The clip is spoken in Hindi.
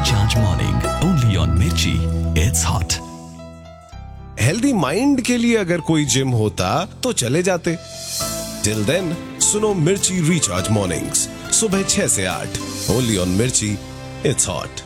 Recharge Morning, only on Mirchi. It's hot. Healthy mind के लिए अगर कोई जिम होता तो चले जाते। टिल देन सुनो मिर्ची रिचार्ज मॉर्निंग्स सुबह 6 से 8 ओनली ऑन मिर्ची। It's hot.